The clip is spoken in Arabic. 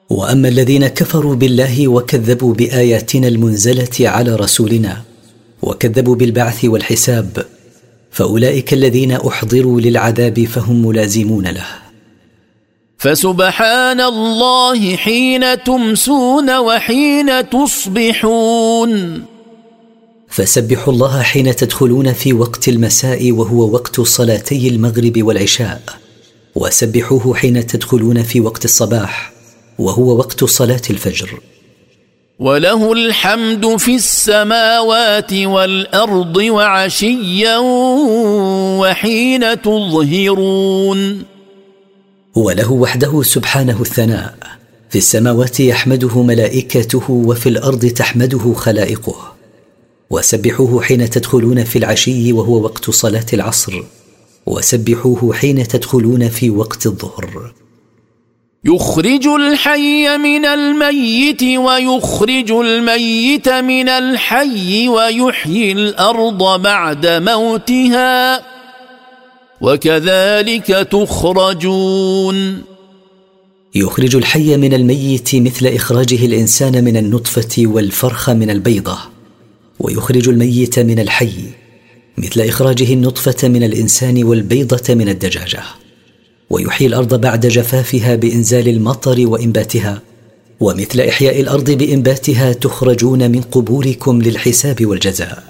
وأما الذين كفروا بالله وكذبوا بآياتنا المنزلة على رسولنا وكذبوا بالبعث والحساب فأولئك الذين أحضروا للعذاب فهم ملازمون له. فسبحان الله حين تمسون وحين تصبحون. فسبحوا الله حين تدخلون في وقت المساء وهو وقت صلاتي المغرب والعشاء، وسبحوه حين تدخلون في وقت الصباح وهو وقت صلاة الفجر. وله الحمد في السماوات والأرض وعشيا وحين تظهرون. وله وحده سبحانه الثناء، في السماوات يحمده ملائكته وفي الأرض تحمده خلائقه. وسبحوه حين تدخلون في العشي وهو وقت صلاة العصر، وسبحوه حين تدخلون في وقت الظهر. يخرج الحي من الميت ويخرج الميت من الحي ويحيي الأرض بعد موتها وكذلك تخرجون. يخرج الحي من الميت مثل إخراجه الإنسان من النطفة والفرخ من البيضة، ويخرج الميت من الحي مثل إخراجه النطفة من الإنسان والبيضة من الدجاجة، ويحيي الأرض بعد جفافها بإنزال المطر وإنباتها، ومثل إحياء الأرض بإنباتها تخرجون من قبوركم للحساب والجزاء.